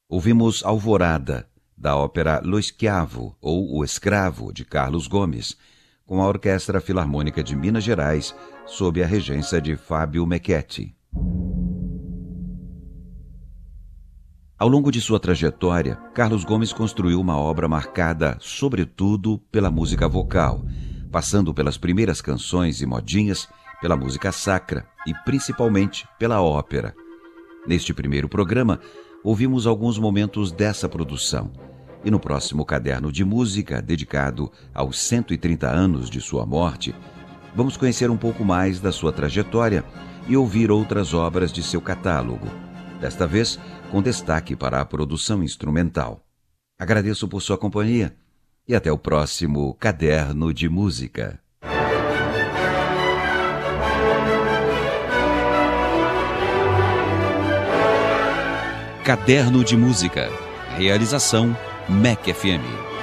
Ouvimos Alvorada, da ópera Lo Schiavo, ou O Escravo, de Carlos Gomes, com a Orquestra Filarmônica de Minas Gerais, sob a regência de Fábio Mecchetti. Ao longo de sua trajetória, Carlos Gomes construiu uma obra marcada, sobretudo, pela música vocal, passando pelas primeiras canções e modinhas, pela música sacra e, principalmente, pela ópera. Neste primeiro programa, ouvimos alguns momentos dessa produção. E no próximo caderno de música, dedicado aos 130 anos de sua morte, vamos conhecer um pouco mais da sua trajetória e ouvir outras obras de seu catálogo, desta vez com destaque para a produção instrumental. Agradeço por sua companhia e até o próximo Caderno de Música. Caderno de Música. Realização MEC FM.